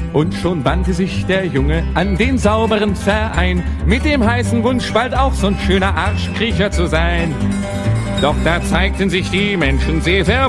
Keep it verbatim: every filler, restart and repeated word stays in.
Und schon wandte sich der Junge an den sauberen Verein, mit dem heißen Wunsch, bald auch so'n schöner Arschkriecher zu sein. Doch da zeigten sich die Menschen sehr, sehr